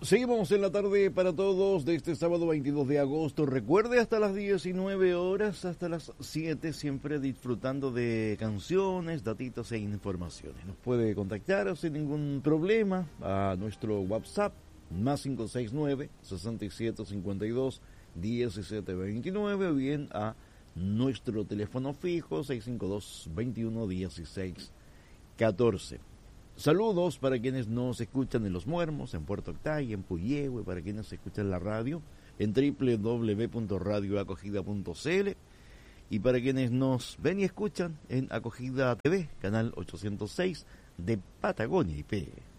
Seguimos en la tarde para todos de este sábado 22 de agosto. Recuerde, hasta las 19 horas, hasta las 7, siempre disfrutando de canciones, datitos e informaciones. Nos puede contactar sin ningún problema a nuestro WhatsApp, más 569-6752-1729, o bien a nuestro teléfono fijo, 652-21-16-14. Saludos para quienes nos escuchan en Los Muermos, en Puerto Octay, en Puyehue, para quienes escuchan la radio en www.radioacogida.cl, y para quienes nos ven y escuchan en Acogida TV, canal 806 de Patagonia IP.